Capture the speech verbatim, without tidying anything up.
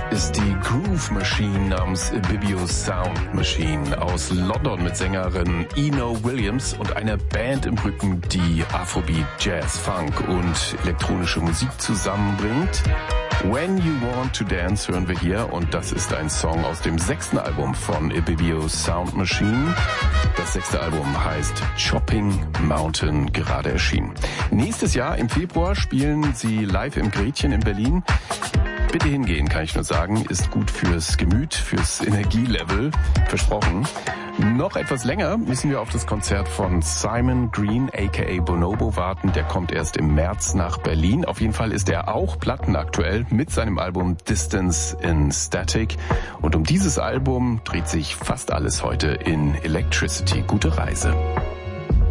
ist die Groove Machine namens Ibibio Sound Machine aus London mit Sängerin Eno Williams und einer Band im Rücken, die Afrobeat, Jazz, Funk und elektronische Musik zusammenbringt. When You Want to Dance hören wir hier und das ist ein Song aus dem sechsten Album von Ibibio Sound Machine. Das sechste Album heißt Chopping Mountain, gerade erschienen. Nächstes Jahr im Februar spielen sie live im Gretchen in Berlin. Bitte hingehen, kann ich nur sagen, ist gut fürs Gemüt, fürs Energielevel, versprochen. Noch etwas länger müssen wir auf das Konzert von Simon Green, aka Bonobo, warten. Der kommt erst im März nach Berlin. Auf jeden Fall ist er auch plattenaktuell mit seinem Album Distance in Static. Und um dieses Album dreht sich fast alles heute in Electricity. Gute Reise.